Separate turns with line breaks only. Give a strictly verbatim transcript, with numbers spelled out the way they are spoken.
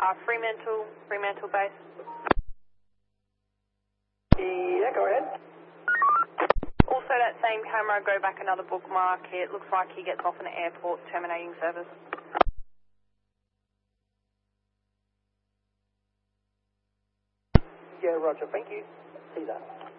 Uh, Fremantle, Fremantle base.
Yeah, go ahead.
Also that same camera, go back another bookmark. It looks like he gets off in the airport, terminating service.
Yeah, roger, thank you. See that.